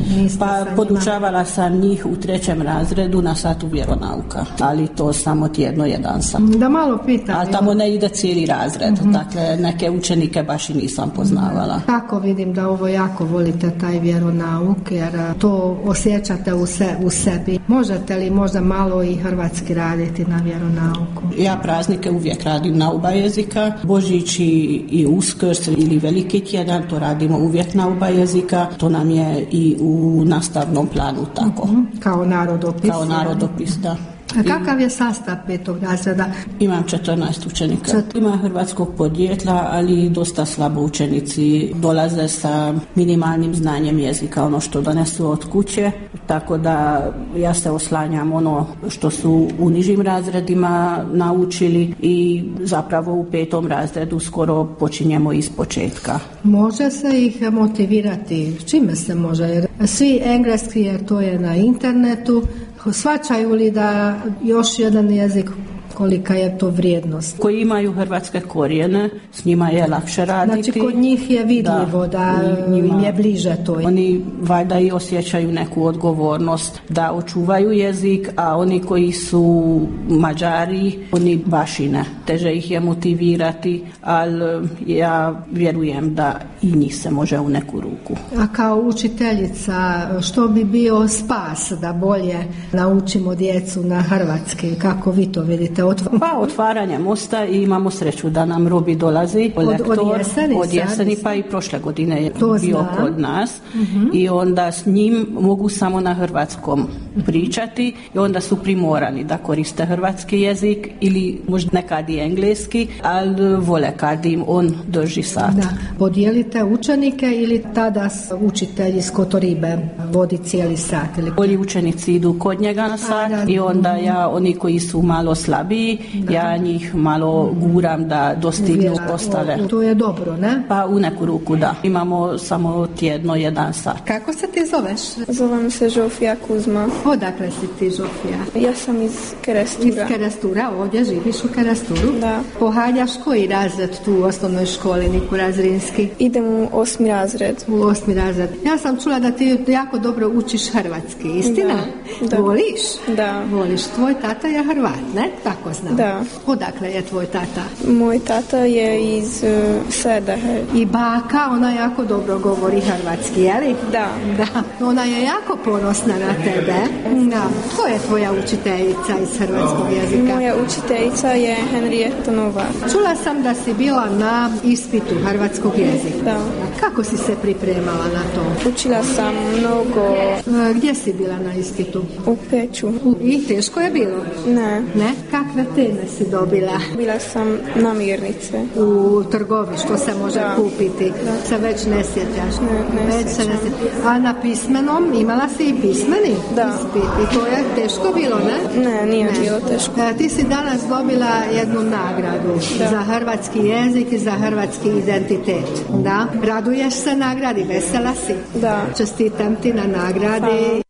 Pa podučavala sam njih u 3. razredu na satu vjeronauka, ali to samo tjedno jedan sam. Da malo pitam. Ali tamo ne ide cijeli razred, dakle neke učenike baš i nisam poznavala. Kako vidim da ovo jako volite taj vjeronauk, jer to osjećate u sebi. Možete li možda malo i hrvatski raditi na vjeronauku? Ja praznike uvijek radim na oba jezika, Božić i Uskrs ili Veliki tjedan, to radimo uvijek na oba jezika, to nam je i u nastavnom planu tako. Kao narodopis. Kao narodopis, da. A kakav je sastav 5. razreda? Imam 14 učenika. Ima hrvatskog podrijetla, ali dosta slabo učenici dolaze sa minimalnim znanjem jezika, ono što donesu od kuće, tako da ja se oslanjam ono što su u nižim razredima naučili i zapravo u 5. razredu skoro počinjemo iz početka. Može se ih motivirati? Čime se može? Jer svi engleski, jer to je na internetu, shvaćaju li da još jedan jezik, kolika je to vrijednost? Koji imaju hrvatske korijene, s njima je lakše raditi. Znači kod njih je vidljivo da im je bliže to. Oni valjda i osjećaju neku odgovornost da očuvaju jezik, a oni koji su Mađari, oni baš i ne. Teže ih je motivirati, ali ja vjerujem da i njih se može u neku ruku. A kao učiteljica, što bi bio spas da bolje naučimo djecu na hrvatski? Kako vi to vidite? Pa otvaranje mosta i imamo sreću da nam Robi dolazi, lektor, od jeseni pa i prošle godine je bio kod nas i onda s njim mogu samo na hrvatskom pričati i onda su primorani da koriste hrvatski jezik ili možda nekad i engleski, ali vole kad im on drži sat. Da. Podijelite učenike ili tada učitelj iz Kotoribe vodi cijeli sat? Ili... Bolji učenici idu kod njega na sat i onda oni koji su malo slabiji, ja njih malo guram da dostignu ostale. To je dobro, ne? Pa u neku ruku, da. Imamo samo tjedno jedan sat. Kako se ti zoveš? Zovem se Žofija Kuzma. Odakle si ti, Žofija? Ja sam iz Kerestura. Iz Kerestura, ovdje živiš u Keresturu? Da. Pohađaš koji razred tu u osnovnoj školi Nikola Zrinski? Idem u 8. razred. U 8. razred. Ja sam čula da ti jako dobro učiš hrvatski, istina? Da. Voliš? Da. Voliš. Tvoj tata je Hrvat, ne? Tako znam. Da. Odakle je tvoj tata? Moj tata je iz Sedahe. I baka, ona jako dobro govori hrvatski, je li? Da. Da. Ona je jako ponosna na tebe. Da. Ko je tvoja učiteljica iz hrvatskog jezika? Moja učiteljica je Henrietta Novak. Čula sam da si bila na ispitu hrvatskog jezika. Da. Kako si se pripremala na to? Učila sam mnogo. Gdje si bila na ispitu? U Peću. I teško je bilo? Ne. Ne? Kakve teme si dobila? Bila sam namirnice. U trgovi, što se može kupiti? Da. Se već ne sjećaš? Ne sjećam. A na pismenom imala si i pismeni ispit? I to je teško bilo, ne? Ne, nije bilo teško. Ti si danas dobila jednu nagradu za hrvatski jezik i za hrvatski identitet. Da? Raduješ se nagradi, vesela si? Da. Čestitam ti na nagradi. Hvala.